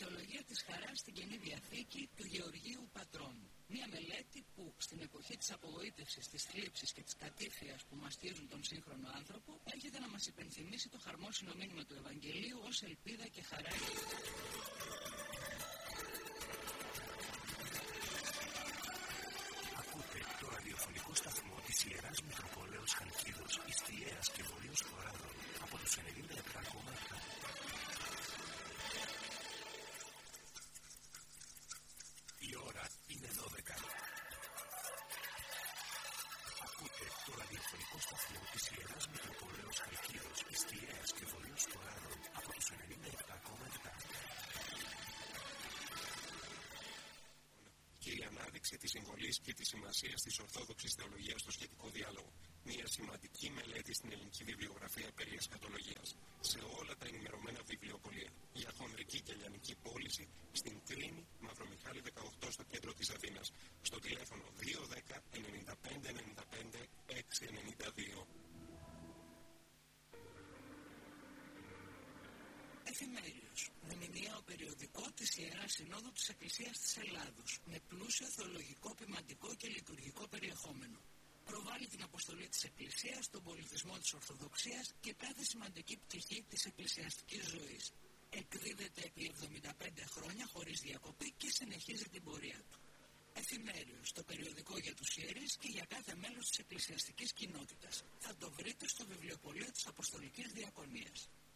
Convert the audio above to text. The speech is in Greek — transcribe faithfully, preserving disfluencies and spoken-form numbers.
Αξιολογία της χαράς στην Καινή Διαθήκη του Γεωργίου Πατρώνου. Μια μελέτη που στην εποχή της απογοήτευσης, της θλίψης και της κατήφιας που μαστίζουν τον σύγχρονο άνθρωπο έρχεται να μας υπενθυμίσει το χαρμόσυνο μήνυμα του Ευαγγελίου ως ελπίδα και χαρά. Ακούτε το ραδιοφωνικό σταθμό της Ιεράς Μητροπόλεως Χαλκίδος, Ιστιαίας και Βορείος Χωράδων από τους ενενήντα επτά κόμμα επτά. Η ώρα είναι δώδεκα. Ακούτε το ραδιοφωνικό σταθμό της Ιεράς Μητροπόλεως Χαλκίδος, Ιστιαίας και Βορείος Χωράδων από τους ενενήντα επτά κόμμα επτά. Και η ανάδειξη της συμβολής και της σημασίας της Ορθόδοξης Θεολογίας στο σχετικό διάλογο. Μια σημαντική μελέτη στην ελληνική βιβλιογραφία περί εσκατολογίας. Σε όλα τα ενημερωμένα βιβλιοπωλεία. Για χονδρική και λιανική πώληση στην Κρίνη, Μαυρομιχάλη δεκαοκτώ στο κέντρο της Αθήνας. Στο τηλέφωνο δύο δέκα ενενήντα πέντε ενενήντα πέντε έξι ενενήντα δύο. Εφημέριος, μηνιαίο περιοδικό της Ιεράς Συνόδου της Εκκλησίας της Ελλάδος, με πλούσιο θεολογικό, ποιμαντικό και λειτουργικό περιεχόμενο. Προβάλλει την αποστολή της Εκκλησίας, τον πολιτισμό της Ορθοδοξίας και κάθε σημαντική πτυχή της εκκλησιαστικής ζωής. Εκδίδεται επί εβδομήντα πέντε χρόνια χωρίς διακοπή και συνεχίζει την πορεία του. Εφημέριος, το περιοδικό για τους ιερείς και για κάθε μέλος της εκκλησιαστικής κοινότητας. Θα το βρείτε στο βιβλιοπωλείο της Αποστολικής Διακονίας.